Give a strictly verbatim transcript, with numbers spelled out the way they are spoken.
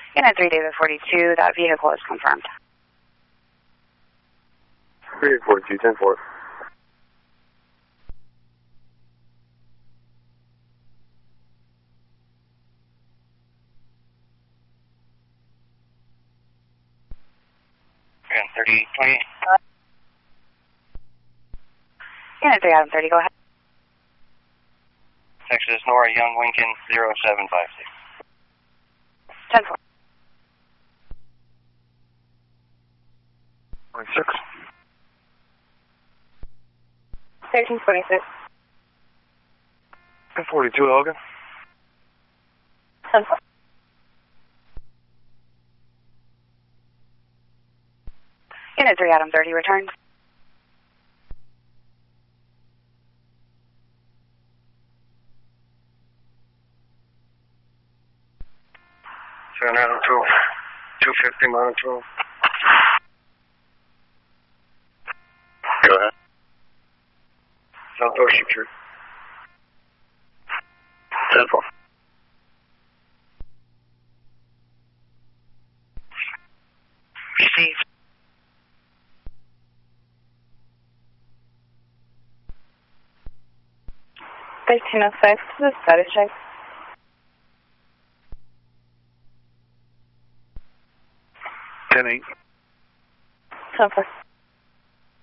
Unit three, David forty-two, that vehicle is confirmed. David forty-two, ten four. thirty, twenty. Unit three, Adam thirty, go ahead. Texas Nora Young Lincoln zero seven five six. ten four. twenty-six. thirteen twenty-six. ten forty-two, Elgin. ten four. Unit three, Adam thirty, return. Seven Adam twelve. two fifty, minus twelve. Go ahead. South Ocean Tree. ten four. Received. thirteen oh six, this is status check. ten eight. ten four.